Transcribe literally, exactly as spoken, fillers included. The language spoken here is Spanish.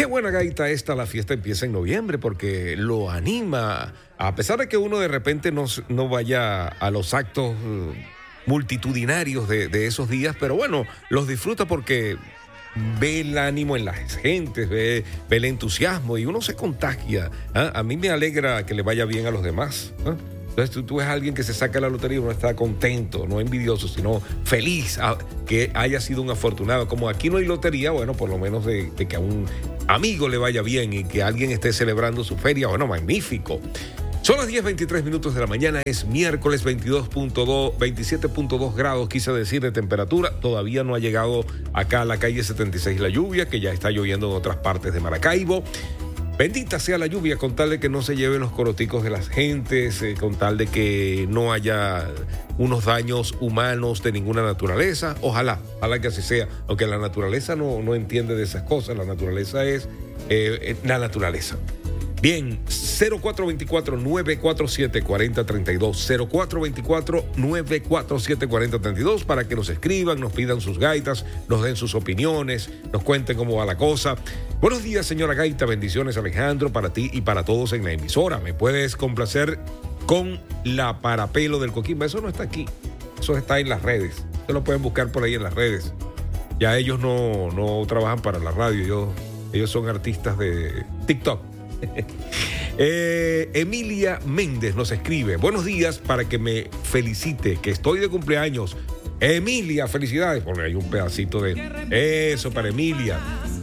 Qué buena gaita esta, la fiesta empieza en noviembre porque lo anima, a pesar de que uno de repente no, no vaya a los actos uh, multitudinarios de, de esos días, pero bueno, los disfruta porque ve el ánimo en las gentes, ve, ve el entusiasmo y uno se contagia. ¿eh? A mí me alegra que le vaya bien a los demás. ¿eh? Entonces tú, tú ves a alguien que se saca la lotería y uno está contento, no envidioso, sino feliz a, que haya sido un afortunado. Como aquí no hay lotería, bueno, por lo menos de, de que a un amigo le vaya bien y que alguien esté celebrando su feria, bueno, magnífico. Son las diez veintitrés minutos de la mañana, es miércoles veintidós punto dos, veintisiete punto dos grados, quise decir, de temperatura. Todavía no ha llegado acá a la calle setenta y seis la lluvia, que ya está lloviendo en otras partes de Maracaibo. Bendita sea la lluvia, con tal de que no se lleven los coroticos de las gentes, eh, con tal de que no haya unos daños humanos de ninguna naturaleza. Ojalá, ojalá que así sea, aunque la naturaleza no, no entiende de esas cosas, la naturaleza es eh, la naturaleza. Bien, cero cuatro dos cuatro, nueve cuatro siete, cuatro cero tres dos, cero cuatro dos cuatro, nueve cuatro siete, cuatro cero tres dos, para que nos escriban, nos pidan sus gaitas, nos den sus opiniones, nos cuenten cómo va la cosa. Buenos días, señora Gaita, bendiciones, Alejandro, para ti y para todos en la emisora. ¿Me puedes complacer con la Parapelo del Coquimba? Eso no está aquí, eso está en las redes, se lo pueden buscar por ahí en las redes. Ya ellos no, no trabajan para la radio, ellos, ellos son artistas de TikTok. eh, Emilia Méndez nos escribe: buenos días, para que me felicite, que estoy de cumpleaños. Emilia, felicidades. Porque hay un pedacito de eso para Emilia.